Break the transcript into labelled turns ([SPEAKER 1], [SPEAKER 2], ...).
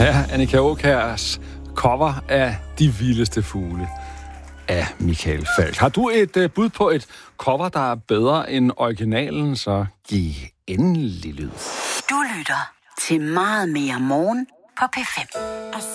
[SPEAKER 1] Ja, Annika Aakjærs cover af De Vildeste Fugle af Michael Falch. Har du et bud på et cover, der er bedre end originalen, så giv endelig lyd.
[SPEAKER 2] Du lytter til Meget Mere Morgen på P5.